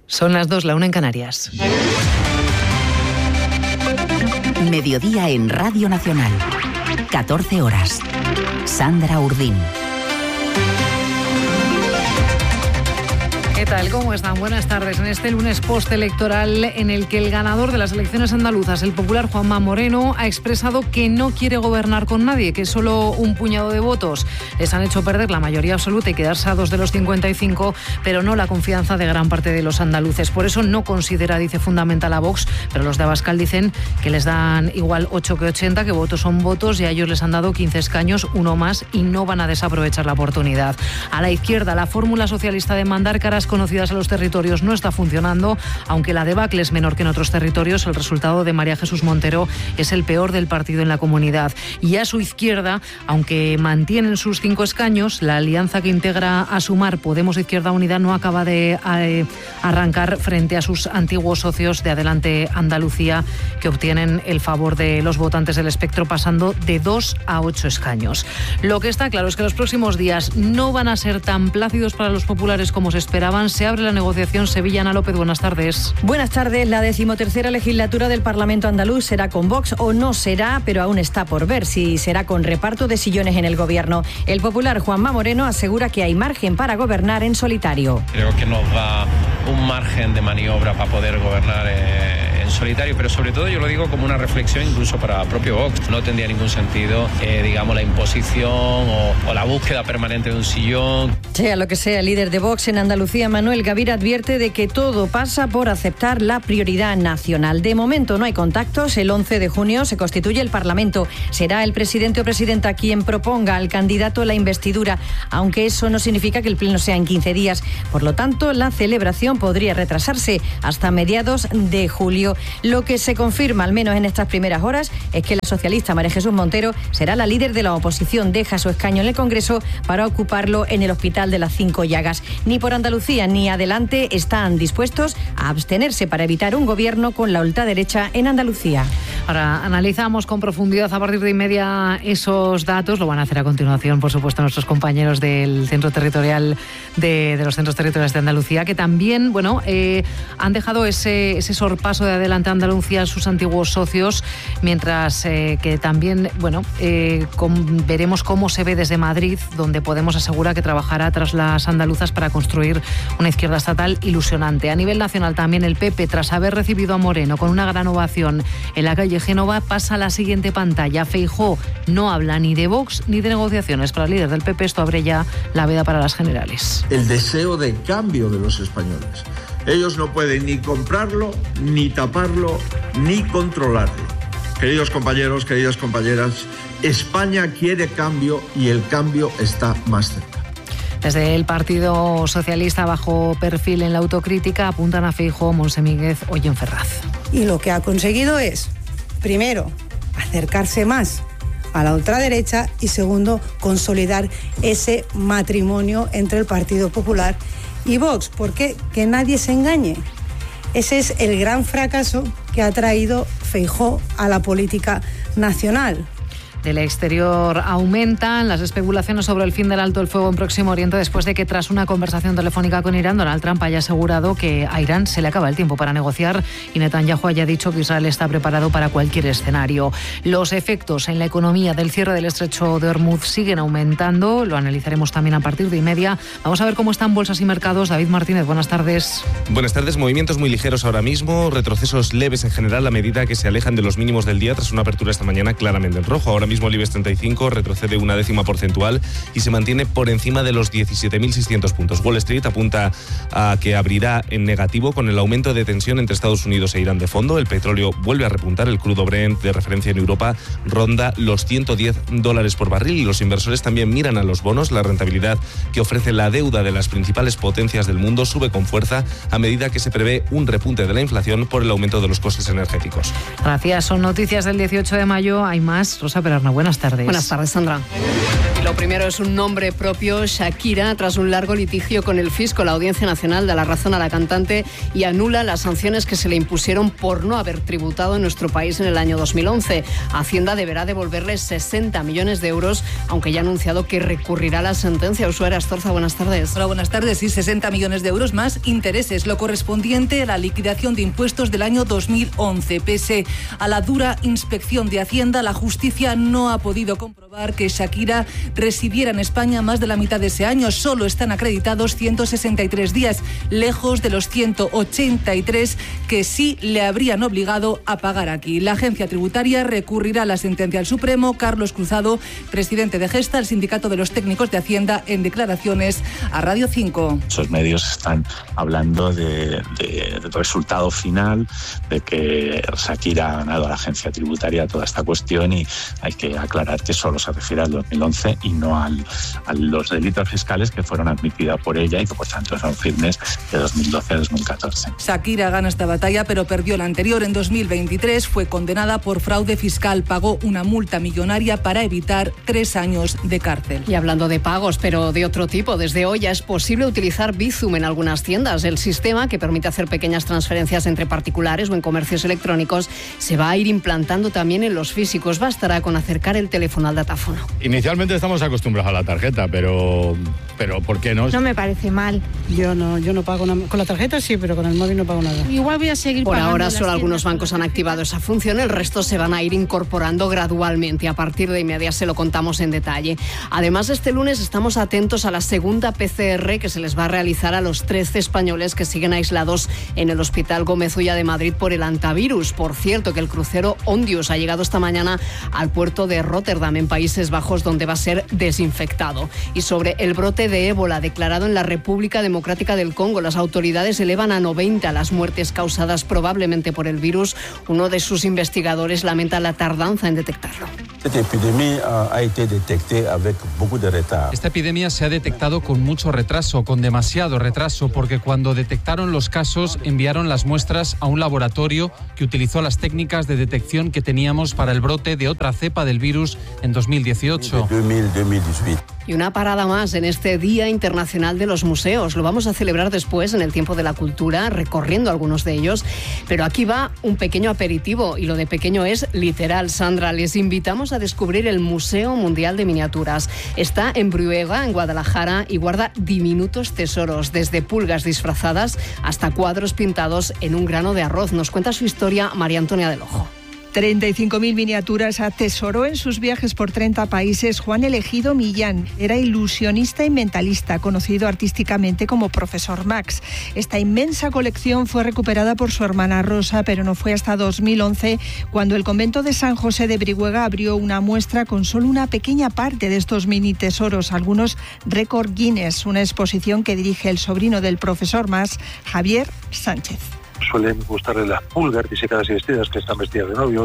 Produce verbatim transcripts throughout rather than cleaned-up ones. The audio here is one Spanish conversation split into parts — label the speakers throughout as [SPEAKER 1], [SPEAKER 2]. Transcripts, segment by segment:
[SPEAKER 1] Son las dos, la una en Canarias.
[SPEAKER 2] Mediodía en Radio Nacional. catorce horas. Sandra Urdín.
[SPEAKER 1] ¿Qué tal? ¿Cómo están? Buenas tardes. En este lunes postelectoral en el que el ganador de las elecciones andaluzas, el popular Juanma Moreno, ha expresado que no quiere gobernar con nadie, que solo un puñado de votos les han hecho perder la mayoría absoluta y quedarse a dos de los cincuenta y cinco, pero no la confianza de gran parte de los andaluces. Por eso no considera, dice, fundamental a Vox, pero los de Abascal dicen que les dan igual ocho que ochenta, que votos son votos y a ellos les han dado quince escaños, uno más, y no van a desaprovechar la oportunidad. A la izquierda, la fórmula socialista de mandar caras conocidas a los territorios no está funcionando, aunque la debacle es menor que en otros territorios. El resultado de María Jesús Montero es el peor del partido en la comunidad. Y a su izquierda, aunque mantienen sus cinco escaños, la alianza que integra a Sumar, Podemos e Izquierda Unida, no acaba de eh, arrancar frente a sus antiguos socios de Adelante Andalucía, que obtienen el favor de los votantes del espectro, pasando de dos a ocho escaños. Lo que está claro es que los próximos días no van a ser tan plácidos para los populares como se esperaban. Se abre la negociación. Sevilla. Ana López, buenas tardes.
[SPEAKER 3] Buenas tardes. La decimotercera legislatura del Parlamento andaluz será con Vox o no será, pero aún está por ver si será con reparto de sillones en el gobierno. El popular Juanma Moreno asegura que hay margen para gobernar en solitario.
[SPEAKER 4] Creo que nos da un margen de maniobra para poder gobernar eh, en solitario, pero sobre todo yo lo digo como una reflexión incluso para el propio Vox. No tendría ningún sentido, eh, digamos, la imposición o, o la búsqueda permanente de un sillón.
[SPEAKER 3] Sea lo que sea, el líder de Vox en Andalucía, Manuel Gavira, advierte de que todo pasa por aceptar la prioridad nacional. De momento no hay contactos. El once de junio se constituye el Parlamento. Será el presidente o presidenta quien proponga al candidato la investidura, aunque eso no significa que el pleno sea en quince días. Por lo tanto, la celebración podría retrasarse hasta mediados de julio. Lo que se confirma, al menos en estas primeras horas, es que la socialista María Jesús Montero será la líder de la oposición. Deja su escaño en el Congreso para ocuparlo en el Hospital de las Cinco Llagas. Ni por Andalucía ni Adelante están dispuestos a abstenerse para evitar un gobierno con la ultraderecha en Andalucía.
[SPEAKER 1] Ahora analizamos con profundidad a partir de inmedia esos datos. Lo van a hacer a continuación, por supuesto, nuestros compañeros del Centro Territorial de, de los Centros Territoriales de Andalucía, que también, bueno, eh, han dejado ese, ese sorpaso de Adelante Andalucía a sus antiguos socios, mientras eh, que también, bueno, eh, con, veremos cómo se ve desde Madrid, donde Podemos asegura que trabajará tras las andaluzas para construir una izquierda estatal ilusionante. A nivel nacional también el P P, tras haber recibido a Moreno con una gran ovación en la calle Génova, pasa a la siguiente pantalla. Feijóo no habla ni de Vox ni de negociaciones. Para el líder del P P esto abre ya la veda para las generales.
[SPEAKER 5] El deseo de cambio de los españoles. Ellos no pueden ni comprarlo, ni taparlo, ni controlarlo. Queridos compañeros, queridas compañeras, España quiere cambio y el cambio está más cerca.
[SPEAKER 1] Desde el Partido Socialista, bajo perfil en la autocrítica, apuntan a Feijóo, Monse Míguez o Jen Ferraz.
[SPEAKER 6] Y lo que ha conseguido es, primero, acercarse más a la ultraderecha y segundo, consolidar ese matrimonio entre el Partido Popular y Vox. ¿Por qué? Que nadie se engañe. Ese es el gran fracaso que ha traído Feijóo a la política nacional.
[SPEAKER 1] Del exterior aumentan las especulaciones sobre el fin del alto el fuego en Próximo Oriente después de que, tras una conversación telefónica con Irán, Donald Trump haya asegurado que a Irán se le acaba el tiempo para negociar y Netanyahu haya dicho que Israel está preparado para cualquier escenario. Los efectos en la economía del cierre del estrecho de Hormuz siguen aumentando. Lo analizaremos también a partir de y media. Vamos a ver cómo están bolsas y mercados. David Martínez, buenas tardes.
[SPEAKER 7] Buenas tardes. Movimientos muy ligeros ahora mismo, retrocesos leves en general a medida que se alejan de los mínimos del día tras una apertura esta mañana claramente en rojo. Ahora mismo el IBEX treinta y cinco retrocede una décima porcentual y se mantiene por encima de los diecisiete mil seiscientos puntos. Wall Street apunta a que abrirá en negativo con el aumento de tensión entre Estados Unidos e Irán de fondo. El petróleo vuelve a repuntar. El crudo Brent de referencia en Europa ronda los ciento diez dólares por barril y los inversores también miran a los bonos. La rentabilidad que ofrece la deuda de las principales potencias del mundo sube con fuerza a medida que se prevé un repunte de la inflación por el aumento de los costes energéticos.
[SPEAKER 1] Gracias. Son noticias del dieciocho de mayo. Hay más. Rosa Pérez Arna. Buenas tardes.
[SPEAKER 8] Buenas tardes, Sandra. Y lo primero es un nombre propio, Shakira. Tras un largo litigio con el fisco, la Audiencia Nacional da la razón a la cantante y anula las sanciones que se le impusieron por no haber tributado en nuestro país en el año dos mil once. Hacienda deberá devolverle sesenta millones de euros, aunque ya ha anunciado que recurrirá la sentencia. Ushuaia Astorza, buenas tardes.
[SPEAKER 9] Hola, buenas tardes. Y sesenta millones de euros más intereses, lo correspondiente a la liquidación de impuestos del año dos mil once. Pese a la dura inspección de Hacienda, la justicia no ha podido comprobar que Shakira residiera en España más de la mitad de ese año. Solo están acreditados ciento sesenta y tres días, lejos de los ciento ochenta y tres que sí le habrían obligado a pagar aquí. La agencia tributaria recurrirá a la sentencia al Supremo. Carlos Cruzado, presidente de Gesta, el sindicato de los técnicos de Hacienda, en declaraciones a Radio cinco.
[SPEAKER 10] Esos medios están hablando de, de, del resultado final, de que Shakira ha ganado a la agencia tributaria toda esta cuestión, y hay que aclarar que solo se refiere al dos mil once y no al, a los delitos fiscales que fueron admitidos por ella y que por tanto son firmes de dos mil doce a dos mil catorce.
[SPEAKER 9] Shakira gana esta batalla, pero perdió la anterior. En dos mil veintitrés fue condenada por fraude fiscal. Pagó una multa millonaria para evitar tres años de cárcel.
[SPEAKER 8] Y hablando de pagos, pero de otro tipo, desde hoy ya es posible utilizar Bizum en algunas tiendas. El sistema, que permite hacer pequeñas transferencias entre particulares o en comercios electrónicos, se va a ir implantando también en los físicos. Bastará con acercar el teléfono al datáfono.
[SPEAKER 11] Inicialmente estamos acostumbrados a la tarjeta, pero, pero ¿por qué no?
[SPEAKER 12] No me parece mal.
[SPEAKER 13] Yo no, yo no pago nada. Con la tarjeta sí, pero con el móvil no pago nada.
[SPEAKER 12] Igual voy a seguir
[SPEAKER 8] Por
[SPEAKER 12] pagando.
[SPEAKER 8] ahora solo algunos bancos han activado esa función, el resto se van a ir incorporando gradualmente. A partir de inmediato se lo contamos en detalle. Además, este lunes estamos atentos a la segunda P C R que se les va a realizar a los trece españoles que siguen aislados en el Hospital Gómez Ulla de Madrid por el antivirus. Por cierto, que el crucero Ondius ha llegado esta mañana al puerto de Rotterdam, en Países Bajos, donde va a ser desinfectado. Y sobre el brote de ébola declarado en la República Democrática del Congo, las autoridades elevan a noventa las muertes causadas probablemente por el virus. Uno de sus investigadores lamenta la tardanza en detectarlo.
[SPEAKER 14] Esta epidemia ha été detectée avec beaucoup de retard.
[SPEAKER 15] Esta epidemia se ha detectado con mucho retraso, con demasiado retraso, porque cuando detectaron los casos enviaron las muestras a un laboratorio que utilizó las técnicas de detección que teníamos para el brote de otra cepa del virus en dos mil dieciocho.
[SPEAKER 8] Y una parada más en este Día Internacional de los Museos. Lo vamos a celebrar después, en el Tiempo de la Cultura, recorriendo algunos de ellos. Pero aquí va un pequeño aperitivo, y lo de pequeño es literal. Sandra, les invitamos a descubrir el Museo Mundial de Miniaturas. Está en Bruega, en Guadalajara, y guarda diminutos tesoros, desde pulgas disfrazadas hasta cuadros pintados en un grano de arroz. Nos cuenta su historia María Antonia del Ojo.
[SPEAKER 16] treinta y cinco mil miniaturas atesoró en sus viajes por treinta países Juan Elegido Millán. Era ilusionista y mentalista, conocido artísticamente como Profesor Max. Esta inmensa colección fue recuperada por su hermana Rosa, pero no fue hasta dos mil once cuando el convento de San José de Brihuega abrió una muestra con solo una pequeña parte de estos mini tesoros, algunos récord Guinness, una exposición que dirige el sobrino del Profesor Max, Javier Sánchez.
[SPEAKER 17] Suelen gustarle las pulgas disecadas y vestidas, que están vestidas de novios.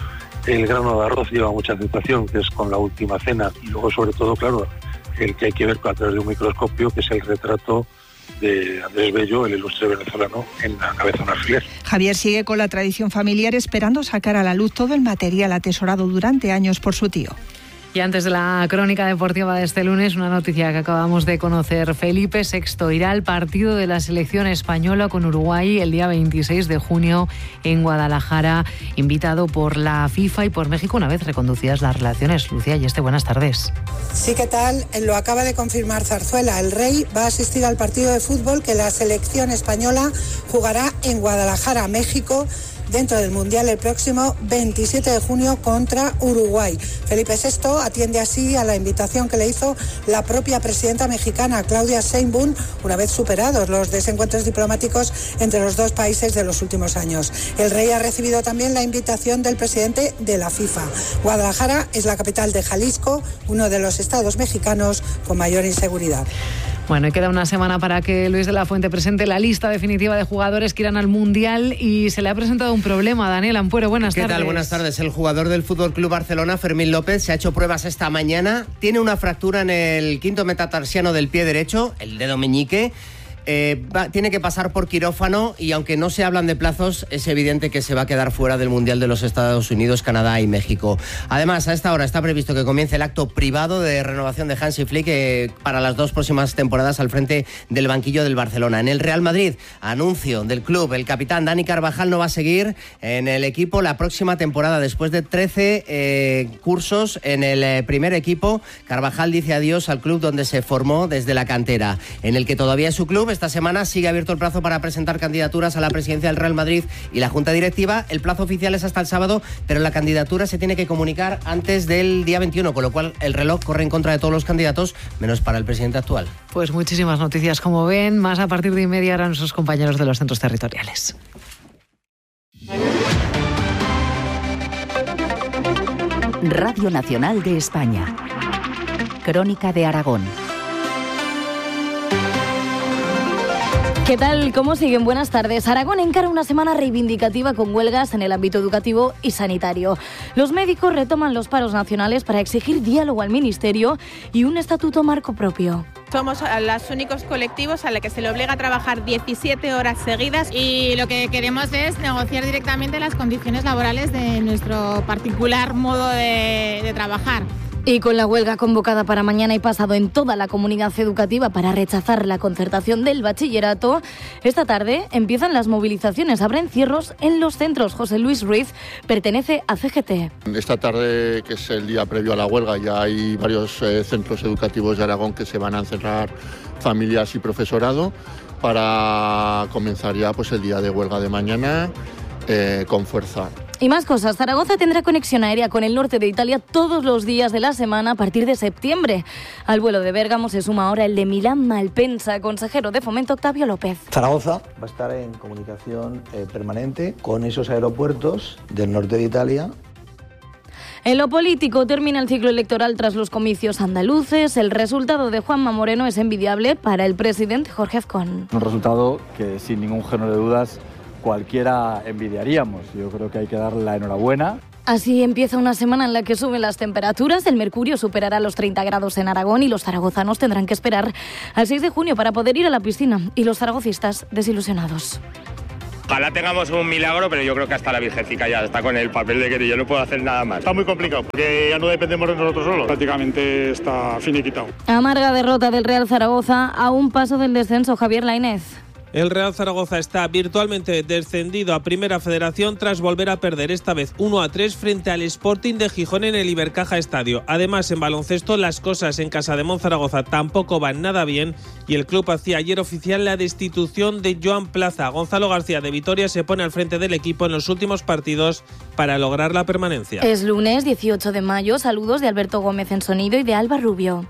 [SPEAKER 17] El grano de arroz lleva mucha aceptación, que es con la última cena. Y luego, sobre todo, claro, el que hay que ver a través de un microscopio, que es el retrato de Andrés Bello, el ilustre venezolano, en la cabeza de un alfiler.
[SPEAKER 16] Javier sigue con la tradición familiar, esperando sacar a la luz todo el material atesorado durante años por su tío.
[SPEAKER 1] Y antes de la crónica deportiva de este lunes, una noticia que acabamos de conocer. Felipe sexto irá al partido de la selección española con Uruguay el día veintiséis de junio en Guadalajara, invitado por la FIFA y por México una vez reconducidas las relaciones. Lucía Yeste, buenas tardes.
[SPEAKER 18] Sí, ¿qué tal? Lo acaba de confirmar Zarzuela. El Rey va a asistir al partido de fútbol que la selección española jugará en Guadalajara, México, dentro del Mundial el próximo veintisiete de junio contra Uruguay. Felipe sexto atiende así a la invitación que le hizo la propia presidenta mexicana, Claudia Sheinbaum, una vez superados los desencuentros diplomáticos entre los dos países de los últimos años. El Rey ha recibido también la invitación del presidente de la FIFA. Guadalajara es la capital de Jalisco, uno de los estados mexicanos con mayor inseguridad.
[SPEAKER 1] Bueno, y queda una semana para que Luis de la Fuente presente la lista definitiva de jugadores que irán al Mundial, y se le ha presentado un problema. Daniel Ampuero, buenas tardes.
[SPEAKER 19] ¿Qué tal? Buenas tardes. El jugador del F C Barcelona, Fermín López, se ha hecho pruebas esta mañana. Tiene una fractura en el quinto metatarsiano del pie derecho, el dedo meñique, eh, va, tiene que pasar por quirófano y aunque no se hablan de plazos, es evidente que se va a quedar fuera del Mundial de los Estados Unidos, Canadá y México. Además, a esta hora está previsto que comience el acto privado de renovación de Hansi Flick eh, para las dos próximas temporadas al frente del banquillo del Barcelona. En el Real Madrid, anuncio del club, el capitán Dani Carvajal no va a seguir en el equipo la próxima temporada. Después de trece eh, cursos en el eh, primer equipo, Carvajal dice adiós al club donde se formó desde la cantera, en el que todavía es su club. Esta semana sigue abierto el plazo para presentar candidaturas a la presidencia del Real Madrid y la Junta Directiva. El plazo oficial es hasta el sábado, pero la candidatura se tiene que comunicar antes del día veintiuno, con lo cual el reloj corre en contra de todos los candidatos, menos para el presidente actual.
[SPEAKER 1] Pues muchísimas noticias, como ven, más a partir de y media harán sus compañeros de los centros territoriales.
[SPEAKER 2] Radio Nacional de España. Crónica de Aragón.
[SPEAKER 12] ¿Qué tal? ¿Cómo siguen? Buenas tardes. Aragón encara una semana reivindicativa con huelgas en el ámbito educativo y sanitario. Los médicos retoman los paros nacionales para exigir diálogo al Ministerio y un estatuto marco propio.
[SPEAKER 20] Somos los únicos colectivos a los que se le obliga a trabajar diecisiete horas seguidas y lo que queremos es negociar directamente las condiciones laborales de nuestro particular modo de, de trabajar.
[SPEAKER 12] Y con la huelga convocada para mañana y pasado en toda la comunidad educativa para rechazar la concertación del bachillerato, esta tarde empiezan las movilizaciones. Habrá encierros en los centros. José Luis Ruiz pertenece a C G T.
[SPEAKER 21] Esta tarde, que es el día previo a la huelga, ya hay varios eh, centros educativos de Aragón que se van a encerrar, familias y profesorado, para comenzar ya pues, el día de huelga de mañana eh, con fuerza.
[SPEAKER 12] Y más cosas. Zaragoza tendrá conexión aérea con el norte de Italia todos los días de la semana a partir de septiembre. Al vuelo de Bérgamo se suma ahora el de Milán-Malpensa. Consejero de Fomento, Octavio López.
[SPEAKER 22] Zaragoza va a estar en comunicación eh, permanente con esos aeropuertos del norte de Italia.
[SPEAKER 12] En lo político, termina el ciclo electoral tras los comicios andaluces. El resultado de Juanma Moreno es envidiable para el presidente Jorge Azcón.
[SPEAKER 23] Un resultado que, sin ningún género de dudas, cualquiera envidiaríamos. Yo creo que hay que darle la enhorabuena.
[SPEAKER 12] Así empieza una semana en la que suben las temperaturas. El mercurio superará los treinta grados en Aragón y los zaragozanos tendrán que esperar al seis de junio para poder ir a la piscina. Y los zaragocistas desilusionados.
[SPEAKER 24] Ojalá tengamos un milagro, pero yo creo que hasta la Virgencica ya está con el papel de que yo no puedo hacer nada más.
[SPEAKER 25] Está muy complicado, porque ya no dependemos de nosotros solos. Prácticamente está finiquitado.
[SPEAKER 12] Amarga derrota del Real Zaragoza a un paso del descenso. Javier Lainez.
[SPEAKER 26] El Real Zaragoza está virtualmente descendido a Primera Federación tras volver a perder esta vez uno a tres frente al Sporting de Gijón en el Ibercaja Estadio. Además, en baloncesto las cosas en casa de Monzaragoza tampoco van nada bien y el club hacía ayer oficial la destitución de Joan Plaza. Gonzalo García de Vitoria se pone al frente del equipo en los últimos partidos para lograr la permanencia.
[SPEAKER 12] Es lunes dieciocho de mayo. Saludos de Alberto Gómez en sonido y de Alba Rubio.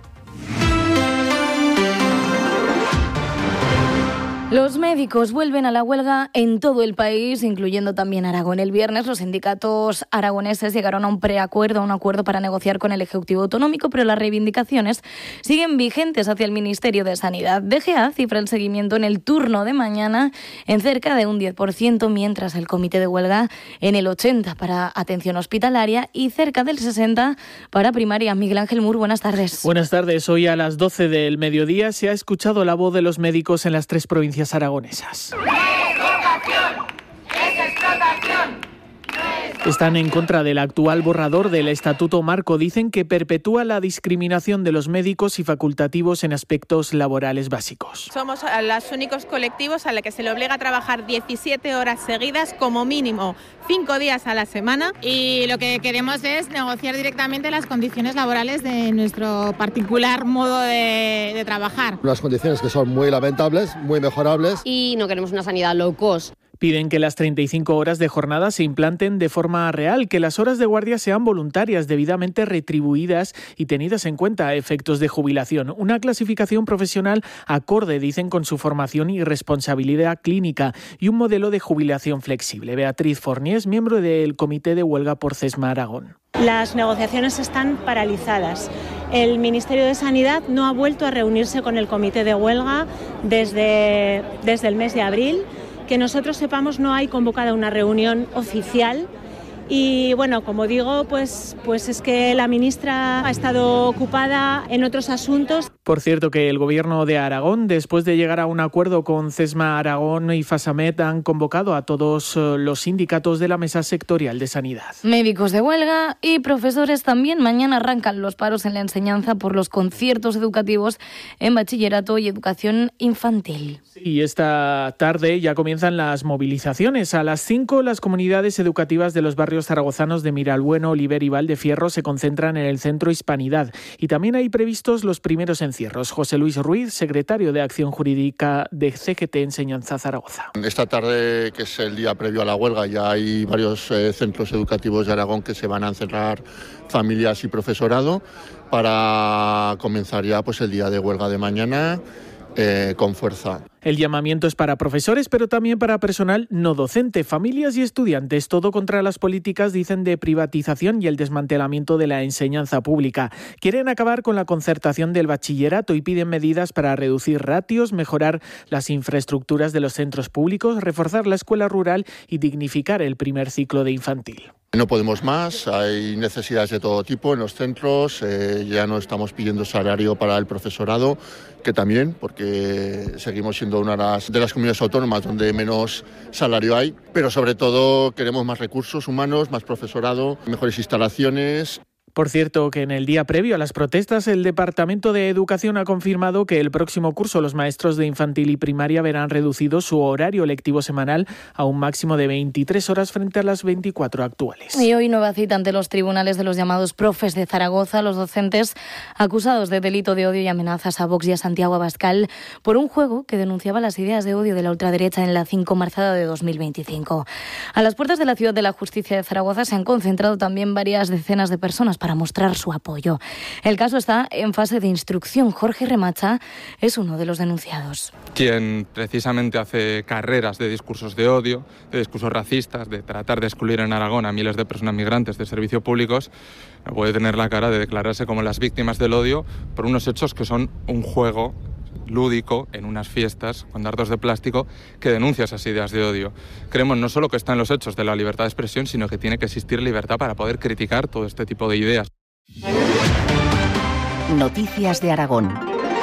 [SPEAKER 12] Los médicos vuelven a la huelga en todo el país, incluyendo también Aragón. El viernes los sindicatos aragoneses llegaron a un preacuerdo, a un acuerdo para negociar con el Ejecutivo Autonómico, pero las reivindicaciones siguen vigentes hacia el Ministerio de Sanidad. D G A cifra el seguimiento en el turno de mañana en cerca de un diez por ciento, mientras el comité de huelga en el ochenta por ciento para atención hospitalaria y cerca del sesenta por ciento para primaria. Miguel Ángel Mur, buenas tardes.
[SPEAKER 27] Buenas tardes. Hoy a las doce del mediodía se ha escuchado la voz de los médicos en las tres provincias aragonesas.
[SPEAKER 28] ¡Explotación! ¡Es explotación!
[SPEAKER 27] Están en contra del actual borrador del Estatuto Marco. Dicen que perpetúa la discriminación de los médicos y facultativos en aspectos laborales básicos.
[SPEAKER 20] Somos los únicos colectivos a los que se le obliga a trabajar diecisiete horas seguidas, como mínimo cinco días a la semana, y lo que queremos es negociar directamente las condiciones laborales de nuestro particular modo de, de trabajar.
[SPEAKER 29] Unas condiciones que son muy lamentables, muy mejorables.
[SPEAKER 30] Y no queremos una sanidad low cost.
[SPEAKER 27] Piden que las treinta y cinco horas de jornada se implanten de forma real, que las horas de guardia sean voluntarias, debidamente retribuidas y tenidas en cuenta a efectos de jubilación. Una clasificación profesional acorde, dicen, con su formación y responsabilidad clínica y un modelo de jubilación flexible. Beatriz Forniés, miembro del Comité de Huelga por CESMA Aragón.
[SPEAKER 31] Las negociaciones están paralizadas. El Ministerio de Sanidad no ha vuelto a reunirse con el Comité de Huelga desde, desde el mes de abril. Que nosotros sepamos, no hay convocada una reunión oficial y, bueno, como digo, pues, pues es que la ministra ha estado ocupada en otros asuntos.
[SPEAKER 27] Por cierto, que el Gobierno de Aragón, después de llegar a un acuerdo con CESMA Aragón y FASAMET, han convocado a todos los sindicatos de la Mesa Sectorial de Sanidad.
[SPEAKER 12] Médicos de huelga y profesores también. Mañana arrancan los paros en la enseñanza por los conciertos educativos en bachillerato y educación infantil.
[SPEAKER 27] Y esta tarde ya comienzan las movilizaciones. A las cinco, las comunidades educativas de los barrios zaragozanos de Miralbueno, Oliver y Valdefierro se concentran en el Centro Hispanidad. Y también hay previstos los primeros encierros. José Luis Ruiz, secretario de Acción Jurídica de C G T Enseñanza Zaragoza.
[SPEAKER 21] Esta tarde, que es el día previo a la huelga, ya hay varios eh, centros educativos de Aragón que se van a encerrar familias y profesorado para comenzar ya pues, el día de huelga de mañana eh, con fuerza.
[SPEAKER 27] El llamamiento es para profesores, pero también para personal no docente, familias y estudiantes. Todo contra las políticas, dicen, de privatización y el desmantelamiento de la enseñanza pública. Quieren acabar con la concertación del bachillerato y piden medidas para reducir ratios, mejorar las infraestructuras de los centros públicos, reforzar la escuela rural y dignificar el primer ciclo de infantil.
[SPEAKER 21] No podemos más, hay necesidades de todo tipo en los centros, eh, ya no estamos pidiendo salario para el profesorado, que también, porque seguimos siendo una de las, de las comunidades autónomas donde menos salario hay, pero sobre todo queremos más recursos humanos, más profesorado, mejores instalaciones.
[SPEAKER 27] Por cierto, que en el día previo a las protestas, el Departamento de Educación ha confirmado que el próximo curso los maestros de infantil y primaria verán reducido su horario lectivo semanal a un máximo de veintitrés horas frente a las veinticuatro actuales.
[SPEAKER 12] Y hoy nueva cita ante los tribunales de los llamados profes de Zaragoza, los docentes acusados de delito de odio y amenazas a Vox y a Santiago Abascal por un juego que denunciaba las ideas de odio de la ultraderecha en la cinco marzada de dos mil veinticinco. A las puertas de la Ciudad de la Justicia de Zaragoza se han concentrado también varias decenas de personas para mostrar su apoyo. El caso está en fase de instrucción. Jorge Remacha es uno de los denunciados.
[SPEAKER 3] Quien precisamente hace carreras de discursos de odio, de discursos racistas, de tratar de excluir en Aragón a miles de personas migrantes de servicios públicos, no puede tener la cara de declararse como las víctimas del odio por unos hechos que son un juego lúdico en unas fiestas con dardos de plástico que denuncia esas ideas de odio. Creemos no solo que está en los hechos de la libertad de expresión, sino que tiene que existir libertad para poder criticar todo este tipo de ideas.
[SPEAKER 2] Noticias de Aragón.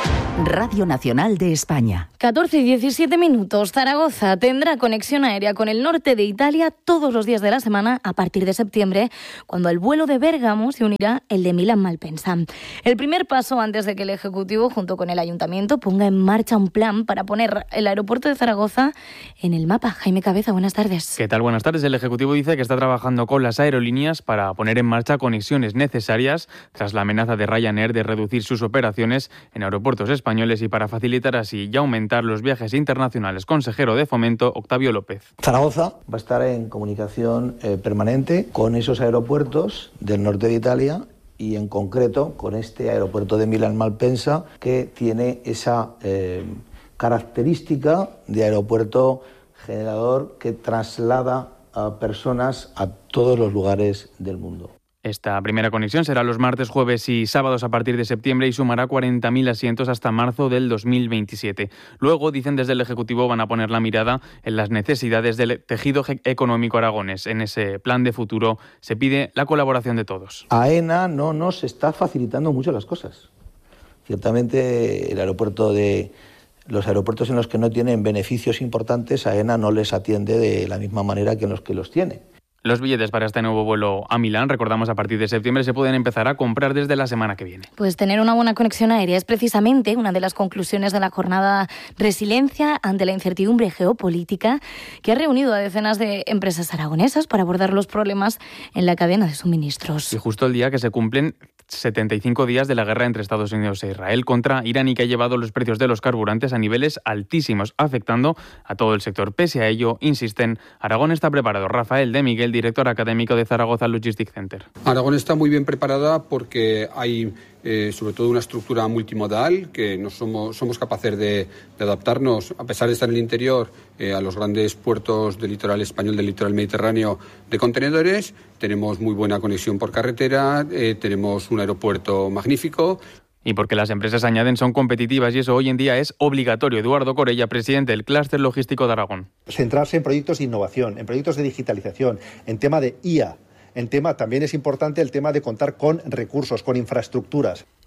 [SPEAKER 2] Radio Nacional de España.
[SPEAKER 12] catorce y diecisiete minutos. Zaragoza tendrá conexión aérea con el norte de Italia todos los días de la semana a partir de septiembre, cuando el vuelo de Bérgamo se unirá el de Milán-Malpensa. El primer paso antes de que el Ejecutivo, junto con el Ayuntamiento, ponga en marcha un plan para poner el aeropuerto de Zaragoza en el mapa. Jaime Cabeza, buenas tardes.
[SPEAKER 4] ¿Qué tal? Buenas tardes. El Ejecutivo dice que está trabajando con las aerolíneas para poner en marcha conexiones necesarias tras la amenaza de Ryanair de reducir sus operaciones en aeropuertos españoles y para facilitar así y aumentar los viajes internacionales. Consejero de Fomento, Octavio López.
[SPEAKER 22] Zaragoza va a estar en comunicación eh, permanente con esos aeropuertos del norte de Italia y en concreto con este aeropuerto de Milán-Malpensa, que tiene esa eh, característica de aeropuerto generador que traslada a personas a todos los lugares del mundo.
[SPEAKER 4] Esta primera conexión será los martes, jueves y sábados a partir de septiembre y sumará cuarenta mil asientos hasta marzo del dos mil veintisiete. Luego, dicen desde el Ejecutivo, van a poner la mirada en las necesidades del tejido económico aragonés. En ese plan de futuro se pide la colaboración de todos.
[SPEAKER 22] AENA no nos está facilitando mucho las cosas. Ciertamente el aeropuerto de... Los aeropuertos en los que no tienen beneficios importantes, AENA no les atiende de la misma manera que en los que los tiene.
[SPEAKER 4] Los billetes para este nuevo vuelo a Milán, recordamos, a partir de septiembre se pueden empezar a comprar desde la semana que viene.
[SPEAKER 12] Pues tener una buena conexión aérea es precisamente una de las conclusiones de la jornada Resiliencia ante la incertidumbre geopolítica, que ha reunido a decenas de empresas aragonesas para abordar los problemas en la cadena de suministros.
[SPEAKER 4] Y justo el día que se cumplen setenta y cinco días de la guerra entre Estados Unidos e Israel contra Irán, y que ha llevado los precios de los carburantes a niveles altísimos, afectando a todo el sector. Pese a ello, insisten, Aragón está preparado. Rafael de Miguel, director académico de Zaragoza Logistics Center.
[SPEAKER 5] Aragón está muy bien preparada porque hay eh, sobre todo una estructura multimodal que no somos, somos capaces de, de adaptarnos, a pesar de estar en el interior, eh, a los grandes puertos del litoral español, del litoral mediterráneo de contenedores. Tenemos muy buena conexión por carretera, eh, tenemos un aeropuerto magnífico.
[SPEAKER 4] Y porque las empresas, añaden, son competitivas, y eso hoy en día es obligatorio. Eduardo Corella, presidente del Clúster Logístico de Aragón.
[SPEAKER 6] Centrarse en proyectos de innovación, en proyectos de digitalización, en tema de I A. En tema, también es importante el tema de contar con recursos, con infraestructuras.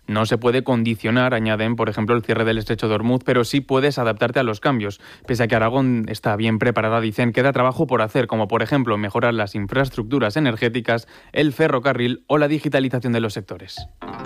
[SPEAKER 4] No se puede condicionar, añaden, por ejemplo, el cierre del estrecho de Ormuz, pero sí puedes adaptarte a los cambios. Pese a que Aragón está bien preparada, dicen, queda trabajo por hacer, como por ejemplo mejorar las infraestructuras energéticas, el ferrocarril o la digitalización de los sectores.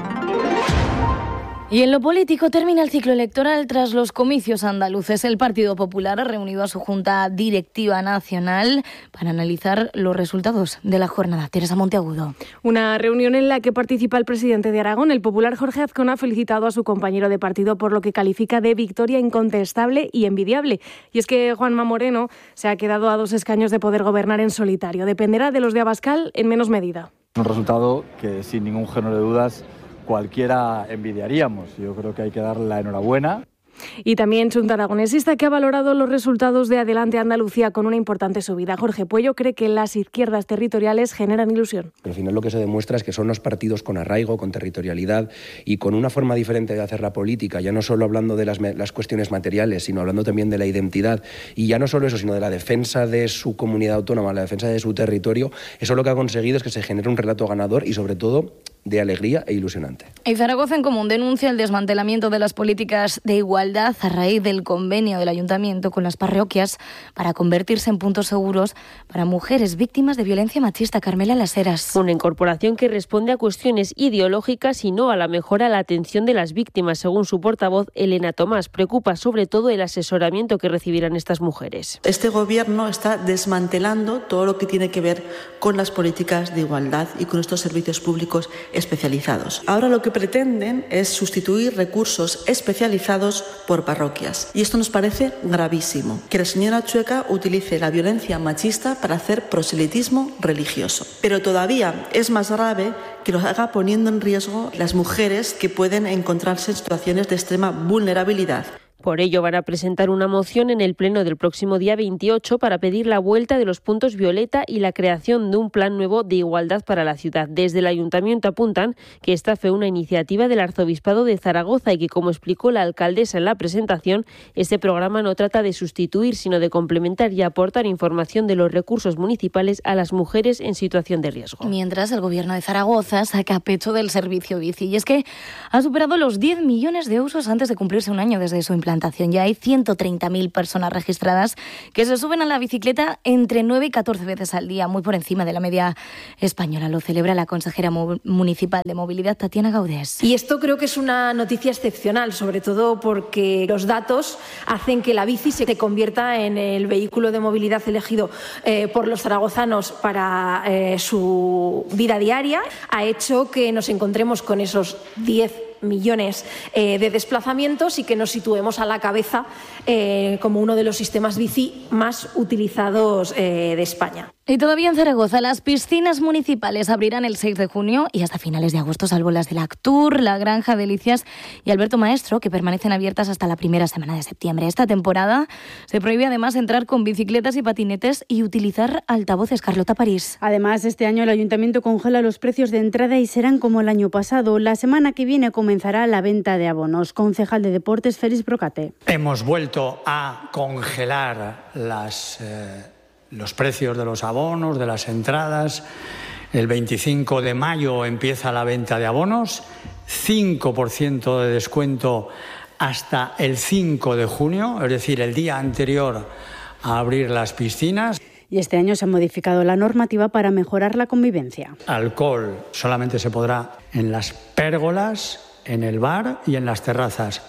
[SPEAKER 12] Y en lo político termina el ciclo electoral tras los comicios andaluces. El Partido Popular ha reunido a su Junta Directiva Nacional para analizar los resultados de la jornada. Teresa Monteagudo.
[SPEAKER 7] Una reunión en la que participa el presidente de Aragón. El popular Jorge Azcón ha felicitado a su compañero de partido por lo que califica de victoria incontestable y envidiable. Y es que Juanma Moreno se ha quedado a dos escaños de poder gobernar en solitario. Dependerá de los de Abascal en menos medida.
[SPEAKER 23] Un resultado que sin ningún género de dudas cualquiera envidiaríamos. Yo creo que hay que darle la enhorabuena.
[SPEAKER 7] Y también Xunta Aragonesista, que ha valorado los resultados de Adelante Andalucía con una importante subida. Jorge Puello cree que las izquierdas territoriales generan ilusión.
[SPEAKER 8] Al final lo que se demuestra es que son los partidos con arraigo, con territorialidad y con una forma diferente de hacer la política, ya no solo hablando de las, las cuestiones materiales, sino hablando también de la identidad. Y ya no solo eso, sino de la defensa de su comunidad autónoma, la defensa de su territorio. Eso lo que ha conseguido es que se genere un relato ganador y sobre todo de alegría e ilusionante.
[SPEAKER 12] Y Zaragoza en Común denuncia el desmantelamiento de las políticas de igualdad a raíz del convenio del ayuntamiento con las parroquias para convertirse en puntos seguros para mujeres víctimas de violencia machista. Carmela Las Heras.
[SPEAKER 9] Una incorporación que responde a cuestiones ideológicas y no a la mejora a la atención de las víctimas, según su portavoz Elena Tomás. Preocupa sobre todo el asesoramiento que recibirán estas mujeres.
[SPEAKER 10] Este gobierno está desmantelando todo lo que tiene que ver con las políticas de igualdad y con estos servicios públicos especializados. Ahora lo que pretenden es sustituir recursos especializados por parroquias. Y esto nos parece gravísimo. Que la señora Chueca utilice la violencia machista para hacer proselitismo religioso. Pero todavía es más grave que lo haga poniendo en riesgo las mujeres que pueden encontrarse en situaciones de extrema vulnerabilidad.
[SPEAKER 9] Por ello van a presentar una moción en el pleno del próximo día veintiocho para pedir la vuelta de los puntos violeta y la creación de un plan nuevo de igualdad para la ciudad. Desde el ayuntamiento apuntan que esta fue una iniciativa del Arzobispado de Zaragoza y que, como explicó la alcaldesa en la presentación, este programa no trata de sustituir, sino de complementar y aportar información de los recursos municipales a las mujeres en situación de riesgo.
[SPEAKER 12] Mientras el gobierno de Zaragoza saca pecho del servicio bici. Y es que ha superado los diez millones de usos antes de cumplirse un año desde su implantación. Ya hay ciento treinta mil personas registradas que se suben a la bicicleta entre nueve y catorce veces al día, muy por encima de la media española. Lo celebra la consejera municipal de movilidad, Tatiana Gaudés.
[SPEAKER 11] Y esto creo que es una noticia excepcional, sobre todo porque los datos hacen que la bici se convierta en el vehículo de movilidad elegido eh, por los zaragozanos para eh, su vida diaria. Ha hecho que nos encontremos con esos diez millones eh, de desplazamientos y que nos situemos a la cabeza eh, como uno de los sistemas bici más utilizados eh, de España.
[SPEAKER 12] Y todavía en Zaragoza, las piscinas municipales abrirán el seis de junio y hasta finales de agosto, salvo las de la Actur, la Granja Delicias y Alberto Maestro, que permanecen abiertas hasta la primera semana de septiembre. Esta temporada se prohíbe además entrar con bicicletas y patinetes y utilizar altavoces. Carlota París.
[SPEAKER 13] Además, este año el Ayuntamiento congela los precios de entrada y serán como el año pasado. La semana que viene comenzará la venta de abonos. Concejal de Deportes, Félix Brocate.
[SPEAKER 14] Hemos vuelto a congelar las... Eh... los precios de los abonos, de las entradas. El veinticinco de mayo empieza la venta de abonos, cinco por ciento de descuento hasta el cinco de junio, es decir, el día anterior a abrir las piscinas.
[SPEAKER 13] Y este año se ha modificado la normativa para mejorar la convivencia.
[SPEAKER 14] Alcohol solamente se podrá en las pérgolas, en el bar y en las terrazas,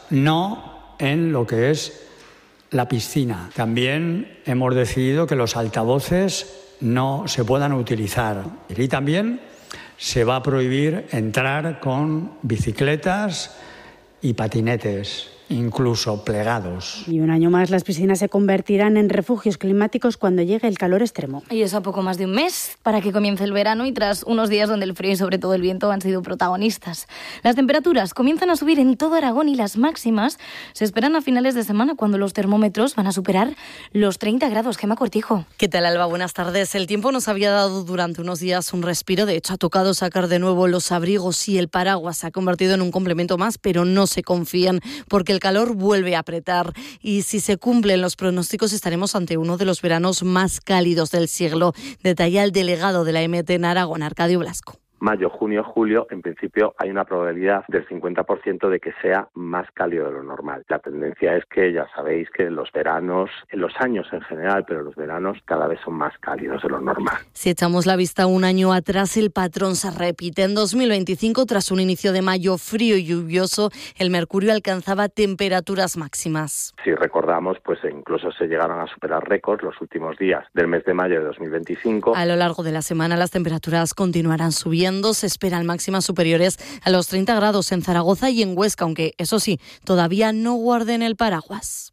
[SPEAKER 14] no en lo que es la piscina. También hemos decidido que los altavoces no se puedan utilizar. Y también se va a prohibir entrar con bicicletas y patinetes, incluso plegados.
[SPEAKER 13] Y un año más las piscinas se convertirán en refugios climáticos cuando llegue el calor extremo.
[SPEAKER 12] Y eso a poco más de un mes para que comience el verano y tras unos días donde el frío y sobre todo el viento han sido protagonistas. Las temperaturas comienzan a subir en todo Aragón y las máximas se esperan a finales de semana cuando los termómetros van a superar los treinta grados. Gemma Cortijo.
[SPEAKER 15] ¿Qué tal, Alba? Buenas tardes. El tiempo nos había dado durante unos días un respiro. De hecho, ha tocado sacar de nuevo los abrigos y el paraguas. Se ha convertido en un complemento más, pero no se confían porque el El calor vuelve a apretar y si se cumplen los pronósticos estaremos ante uno de los veranos más cálidos del siglo. Detalla el delegado de la E M E T en Aragón, Arcadio Blasco.
[SPEAKER 1] mayo, junio, julio, en principio hay una probabilidad del cincuenta por ciento de que sea más cálido de lo normal. La tendencia es que ya sabéis que los veranos, en los años en general, pero los veranos cada vez son más cálidos de lo normal.
[SPEAKER 15] Si echamos la vista un año atrás, el patrón se repite. En dos mil veinticinco, tras un inicio de mayo frío y lluvioso, el mercurio alcanzaba temperaturas máximas.
[SPEAKER 1] Si recordamos, pues incluso se llegaron a superar récords los últimos días del mes de mayo de dos mil veinticinco.
[SPEAKER 15] A lo largo de la semana las temperaturas continuarán subiendo. Se esperan máximas superiores a los treinta grados en Zaragoza y en Huesca, aunque eso sí, todavía no guarden el paraguas.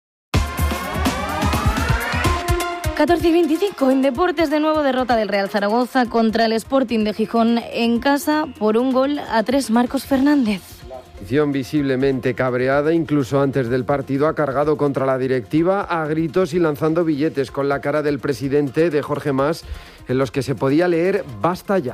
[SPEAKER 12] catorce y veinticinco en deportes, de nuevo derrota del Real Zaragoza contra el Sporting de Gijón en casa por un gol a tres. Marcos Fernández.
[SPEAKER 16] Visiblemente cabreada, incluso antes del partido, ha cargado contra la directiva a gritos y lanzando billetes con la cara del presidente, de Jorge Mas, en los que se podía leer "basta ya".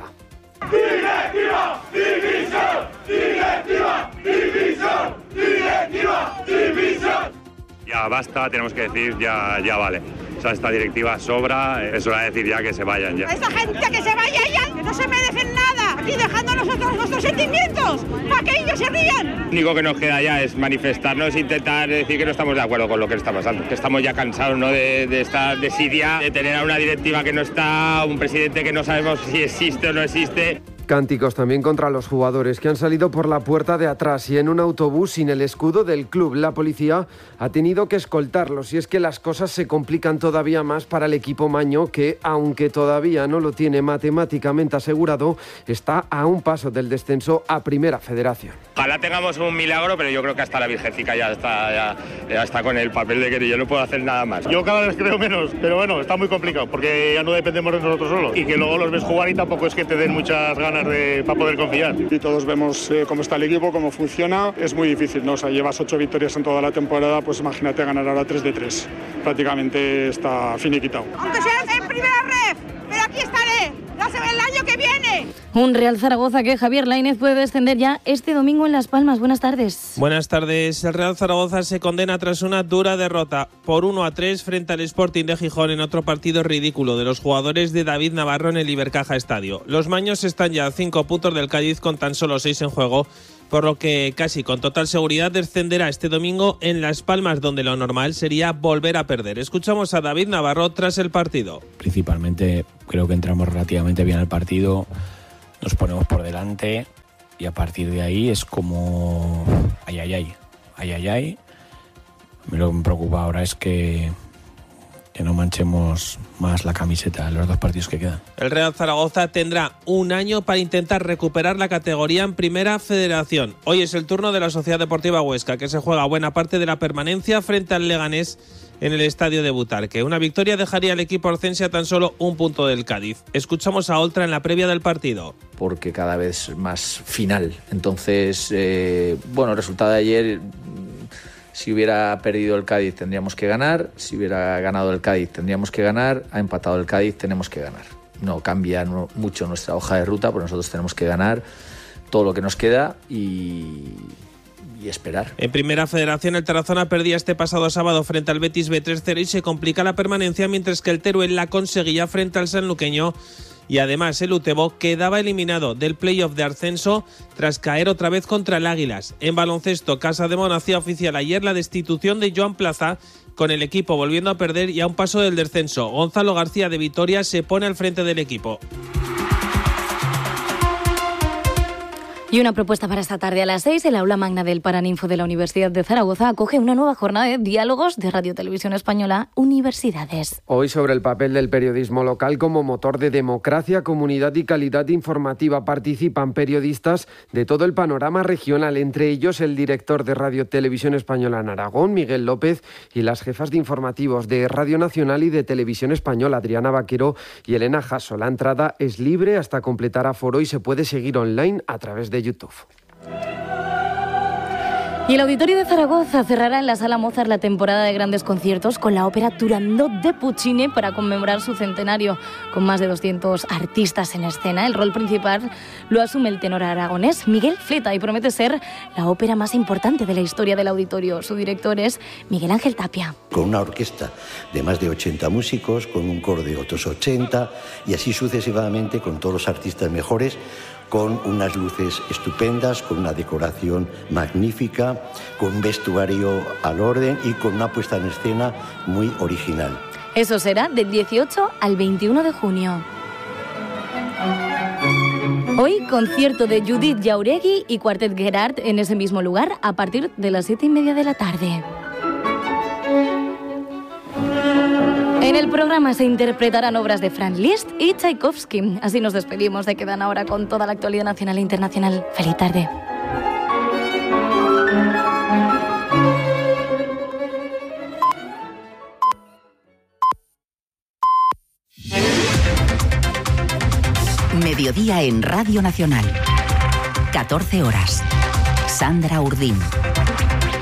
[SPEAKER 17] ¡Directiva! ¡División! ¡Directiva! ¡División! ¡Directiva! ¡División!
[SPEAKER 18] Ya basta, tenemos que decir, ya, ya vale. O sea, esta directiva sobra, es hora de decir ya que se vayan ya.
[SPEAKER 19] Esta gente que se vaya ya, que no se merecen nada, aquí dejando a nosotros nuestros sentimientos, para que ellos se rían.
[SPEAKER 18] Lo único que nos queda ya es manifestarnos e intentar decir que no estamos de acuerdo con lo que está pasando, que estamos ya cansados, ¿no?, de, de esta desidia, de tener a una directiva que no está, un presidente que no sabemos si existe o no existe.
[SPEAKER 16] Cánticos también contra los jugadores que han salido por la puerta de atrás y en un autobús sin el escudo del club. La policía ha tenido que escoltarlos y es que las cosas se complican todavía más para el equipo maño, que, aunque todavía no lo tiene matemáticamente asegurado, está a un paso del descenso a Primera Federación.
[SPEAKER 18] Ojalá tengamos un milagro, pero yo creo que hasta la Virgencica ya está, ya, ya está con el papel de que yo no puedo hacer nada más.
[SPEAKER 20] Yo cada vez creo menos, pero bueno, está muy complicado porque ya no dependemos de nosotros solos y que luego los ves jugar y tampoco es que te den muchas ganas De, para poder confiar.
[SPEAKER 24] Y todos vemos eh, cómo está el equipo, cómo funciona. Es muy difícil, ¿no? O sea, llevas ocho victorias en toda la temporada, pues imagínate ganar ahora tres de tres. Prácticamente está finiquitado.
[SPEAKER 19] Aunque sea en primera red, pero aquí estaré. Ya se ve el año que viene.
[SPEAKER 12] Un Real Zaragoza que Javier Lainez puede descender ya este domingo en Las Palmas. Buenas tardes.
[SPEAKER 25] Buenas tardes. El Real Zaragoza se condena tras una dura derrota por uno a tres frente al Sporting de Gijón en otro partido ridículo de los jugadores de David Navarro en el Ibercaja Estadio. Los maños están ya a cinco puntos del Cádiz con tan solo seis en juego, por lo que casi con total seguridad descenderá este domingo en Las Palmas, donde lo normal sería volver a perder. Escuchamos a David Navarro tras el partido.
[SPEAKER 26] Principalmente creo que entramos relativamente bien al partido, nos ponemos por delante y a partir de ahí es como ay, ay, ay, ay, ay, ay. Lo que me preocupa ahora es que que no manchemos más la camiseta en los dos partidos que quedan.
[SPEAKER 25] El Real Zaragoza tendrá un año para intentar recuperar la categoría en Primera Federación. Hoy es el turno de la Sociedad Deportiva Huesca, que se juega buena parte de la permanencia frente al Leganés en el estadio de Butarque. Una victoria dejaría al equipo orcense a tan solo un punto del Cádiz. Escuchamos a Oltra en la previa del partido.
[SPEAKER 28] Porque cada vez más final. Entonces, eh, bueno, el resultado de ayer, si hubiera perdido el Cádiz tendríamos que ganar, si hubiera ganado el Cádiz tendríamos que ganar, ha empatado el Cádiz, tenemos que ganar. No cambia mucho nuestra hoja de ruta, porque nosotros tenemos que ganar todo lo que nos queda y... y esperar.
[SPEAKER 25] En Primera Federación, el Tarazona perdía este pasado sábado frente al Betis B tres cero y se complica la permanencia, mientras que el Teruel la conseguía frente al sanluqueño. Y además el Utebo quedaba eliminado del playoff de ascenso tras caer otra vez contra el Águilas. En baloncesto, Casa de Mon hacía oficial ayer la destitución de Joan Plaza, con el equipo volviendo a perder y a un paso del descenso. Gonzalo García de Vitoria se pone al frente del equipo.
[SPEAKER 12] Y una propuesta para esta tarde a las seis, el aula magna del Paraninfo de la Universidad de Zaragoza acoge una nueva jornada de diálogos de Radio Televisión Española Universidades.
[SPEAKER 16] Hoy sobre el papel del periodismo local como motor de democracia, comunidad y calidad informativa. Participan periodistas de todo el panorama regional, entre ellos el director de Radio Televisión Española en Aragón, Miguel López, y las jefas de informativos de Radio Nacional y de Televisión Española, Adriana Vaquero y Elena Jasso. La entrada es libre hasta completar aforo y se puede seguir online a través de YouTube.
[SPEAKER 12] Y el Auditorio de Zaragoza cerrará en la Sala Mozart la temporada de grandes conciertos con la ópera Turandot de Puccini para conmemorar su centenario. Con más de doscientos artistas en escena, el rol principal lo asume el tenor aragonés Miguel Fleta y promete ser la ópera más importante de la historia del auditorio. Su director es Miguel Ángel Tapia.
[SPEAKER 2] Con una orquesta de más de ochenta músicos, con un coro de otros ochenta y así sucesivamente con todos los artistas mejores, con unas luces estupendas, con una decoración magnífica, con un vestuario al orden y con una puesta en escena muy original.
[SPEAKER 12] Eso será del dieciocho al veintiuno de junio. Hoy, concierto de Judith Jauregui y Cuartet Gerard en ese mismo lugar a partir de las siete y media de la tarde. En el programa se interpretarán obras de Franz Liszt y Tchaikovsky. Así nos despedimos de Quedan Ahora con toda la actualidad nacional e internacional. ¡Feliz tarde!
[SPEAKER 3] Mediodía en Radio Nacional. catorce horas. Sandra Urdín.